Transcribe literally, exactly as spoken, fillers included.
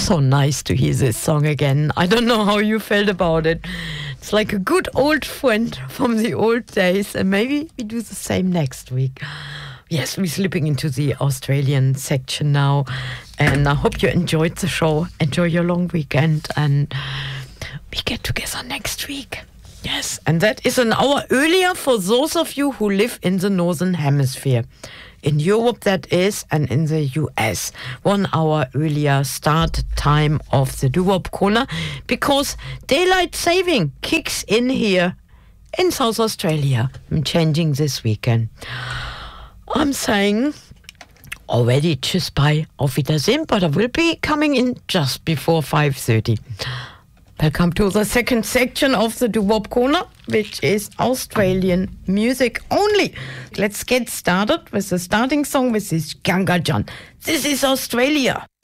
so nice to hear this song again. I don't know how you felt about it. It's like a good old friend from the old days, and maybe we do the same next week. Yes, we're slipping into the Australian section now, and I hope you enjoyed the show. Enjoy your long weekend, and we get together next week. Yes, and that is an hour earlier for those of you who live in the Northern Hemisphere. In Europe, that is, and in the U S. One hour earlier start time of the Doo-Wop Corner, because daylight saving kicks in here in South Australia. I'm changing this weekend. I'm saying already tschüss, bye, auf Wiedersehen, but I will be coming in just before five thirty. Welcome to the second section of the Doo-Wop Corner, which is Australian music only. Let's get started with the starting song. This is Ganga Jan. This is Australia.